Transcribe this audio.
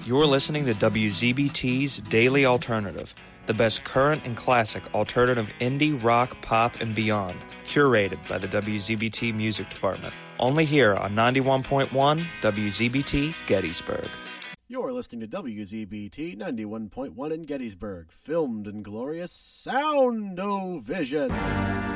You're listening to WZBT's Daily Alternative, the best current and classic alternative indie, rock, pop, and beyond, curated by the WZBT Music Department. Only here on 91.1 WZBT Gettysburg. You're listening to WZBT 91.1 in Gettysburg, filmed in glorious Sound-O-Vision.